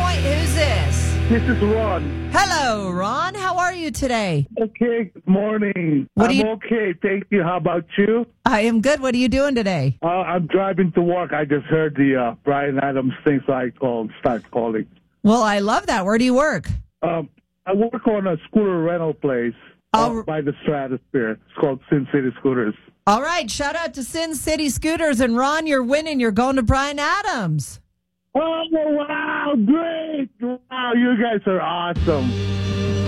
Point. Who's this? This is Ron. Hello, Ron. How are you today? Okay, good morning. What I'm do you- okay, thank you. How about you? I am good. What are you doing today? I'm driving to work. I just heard the Brian Adams thing, so I start calling. Well, I love that. Where do you work? I work on a scooter rental place by the Stratosphere. It's called Sin City Scooters. All right. Shout out to Sin City Scooters. And Ron, you're winning. You're going to Brian Adams. Oh, wow, great. Wow, you guys are awesome.